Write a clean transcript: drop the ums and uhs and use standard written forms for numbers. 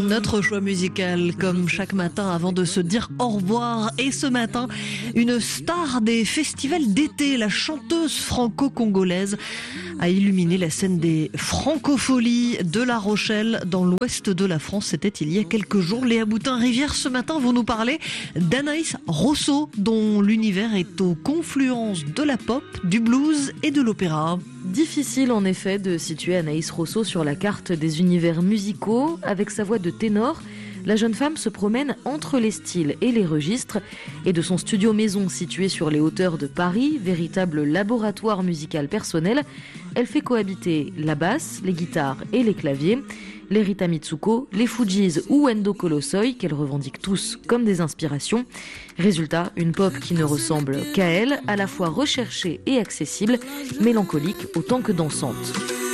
notre choix musical, comme chaque matin avant de se dire au revoir. Et ce matin, une star des festivals d'été, la chanteuse franco-congolaise, a illuminé la scène des Francofolies de La Rochelle, dans l'ouest de la France. C'était il y a quelques jours. Léa Boutin-Rivière, ce matin, vont nous parler d'Anaïs Rosso, dont l'univers est aux confluences de la pop, du blues et de l'opéra. Difficile en effet de situer Anaïs Rosso sur la carte des univers musicaux. Avec sa voix de ténor, la jeune femme se promène entre les styles et les registres. Et de son studio maison situé sur les hauteurs de Paris, véritable laboratoire musical personnel, elle fait cohabiter la basse, les guitares et les claviers. Les Rita Mitsuko, les Fujis ou Endo Colossoy, qu'elle revendique tous comme des inspirations. Résultat, une pop qui ne ressemble qu'à elle, à la fois recherchée et accessible, mélancolique autant que dansante.